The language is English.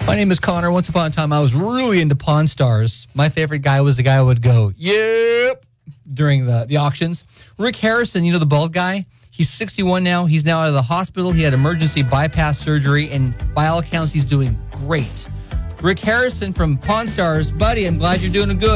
My name is Connor. Once upon a time, I was really into Pawn Stars. My favorite guy was the guy who would go, yep, during the auctions. Rick Harrison, you know, the bald guy? He's 61 now. He's now out of the hospital. He had emergency bypass surgery, and by all accounts, he's doing great. Rick Harrison from Pawn Stars. Buddy, I'm glad you're doing good.